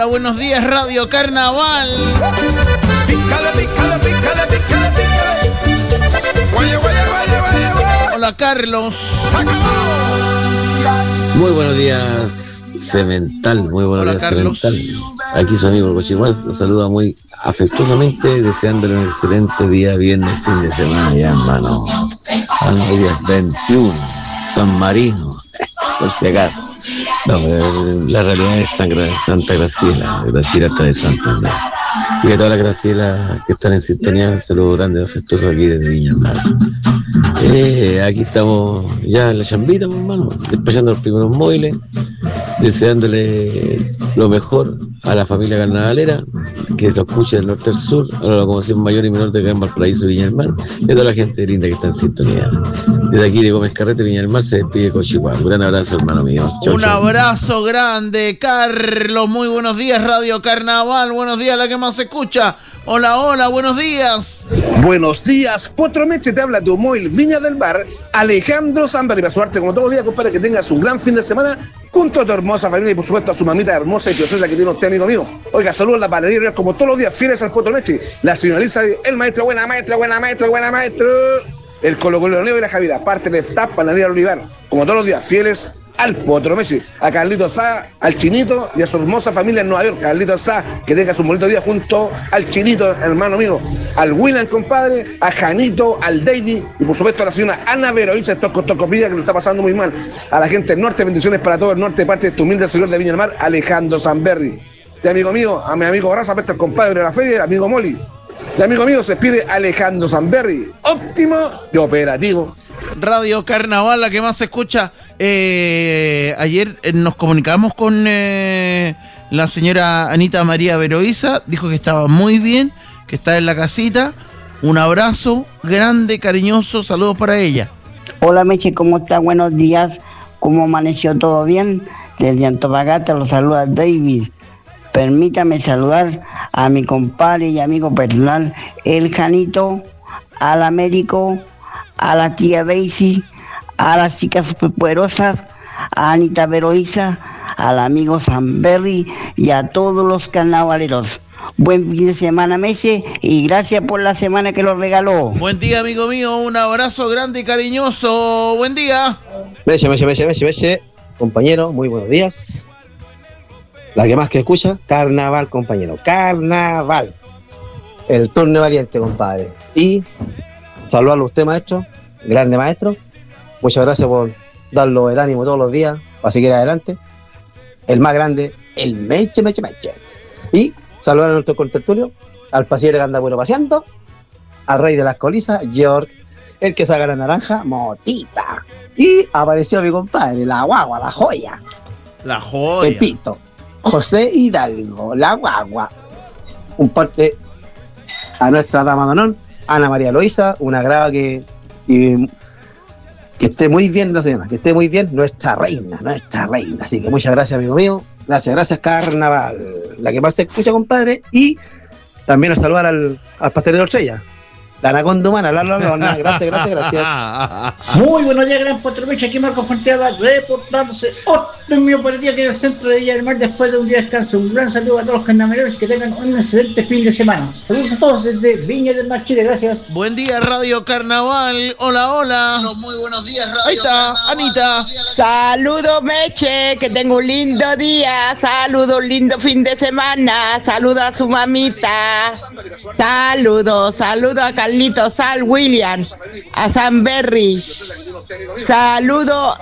hola, buenos días, Radio Carnaval. Hola, Carlos. Muy buenos días, Cemental. Muy buenos Hola, días, Carlos. Cemental. Aquí su amigo Cochigual los saluda muy afectuosamente, deseándole un excelente día, viernes, fin de semana ya, hermano. Hoy día 21, San Marino, por si acaso. No, la realidad es Santa Graciela está de Santander. Y que todas las Gracielas que están en sintonía, saludos grandes, afectuosos aquí desde Viña del Mar. Aquí estamos ya en la chambita, hermano, despachando los primeros móviles, deseándole lo mejor a la familia carnavalera, que lo escuche del norte al sur, a la locomoción mayor y menor de acá en Valparaíso, Viña del Mar, y a toda la gente linda que está en sintonía. Desde aquí de Gómez Carrete, Viña del Mar, se despide Cochihuahua. Un gran abrazo, hermano mío. Chau, Un abrazo grande, Carlos. Muy buenos días, Radio Carnaval. Buenos días, la que más se escucha. Hola, hola, buenos días. Buenos días, Potro Meche, te habla tu móvil Viña del Mar, Alejandro Zamber, y para suerte como todos los días, compadre, que tengas un gran fin de semana junto a tu hermosa familia y por supuesto a su mamita hermosa y preciosa que tiene usted, amigo mío. Oiga, saludos a la panadería como todos los días, fieles al Potro Meche, la señora Elisa, el maestro, buena maestra, el Colo Colo Leo y la Javiera, parte de staff, panadería Olivar, como todos los días, fieles al Potro Meche, a Carlitos Sá, al Chinito y a su hermosa familia en Nueva York. Carlitos Sá, que tenga su bonito día junto al Chinito, hermano mío, al William, compadre, a Janito, al David y por supuesto a la señora Ana Veroiza, Tocopilla, que lo está pasando muy mal. A la gente del norte, bendiciones para todo el norte de parte de tu humilde señor de Viña del Mar, Alejandro Zamberri. De amigo mío, a mi amigo Raza, el compadre de la feria, el amigo Moli. De amigo mío se despide Alejandro Zamberri, óptimo y operativo. Radio Carnaval, la que más se escucha. Ayer nos comunicamos con la señora Anita María Veroiza, dijo que estaba muy bien, que está en la casita. Un abrazo grande, cariñoso, saludos para ella. Hola Meche, ¿cómo está? Buenos días, ¿cómo amaneció? ¿Todo bien? Desde Antofagasta los saluda David. Permítame saludar a mi compadre y amigo personal, el Janito, a la médico, a la tía Daisy, a las chicas superpoderosas, a Anita Veroiza, al amigo Zamberri y a todos los carnavaleros. Buen fin de semana, Meche, y gracias por la semana que nos regaló. Buen día, amigo mío, un abrazo grande y cariñoso. Buen día. Meche, compañero, muy buenos días. La que más que escucha, Carnaval, compañero, Carnaval. El turno valiente, compadre. Y saludarlo a usted, maestro, grande maestro. Muchas gracias por darlo el ánimo todos los días para seguir adelante. El más grande, el Meche. Y saludar a nuestro contertulio, al paseño que anda bueno paseando, al rey de las colizas, George, el que saca la naranja, Motita. Y apareció mi compadre, la guagua, la joya. La joya. Pepito, José Hidalgo, la guagua. Un parte a nuestra dama de honor, Ana María Loíza, una grava que esté muy bien la señora, que esté muy bien nuestra reina. Así que muchas gracias, amigo mío. Gracias, Carnaval. La que más se escucha, compadre. Y también a saludar al pastelero Estrella, la anaconda humana, gracias. Muy buenos días, gran Potro Meche, aquí Marco Fonteada, reportándose otro mío por el día que en el centro de Villa del Mar después de un día de descanso. Un gran saludo a todos los carnavaleros y que tengan un excelente fin de semana. Saludos a todos desde Viña del Mar, Chile, gracias. Buen día, Radio Carnaval. Hola. Muy buenos días, Radio Ahí está, Carnaval. Anita. Saludos, Meche, que tenga un lindo día. Saludos, un lindo fin de semana. Saludos a su mamita. Saludos a Carlitos, al William, a Zamberri. Saludos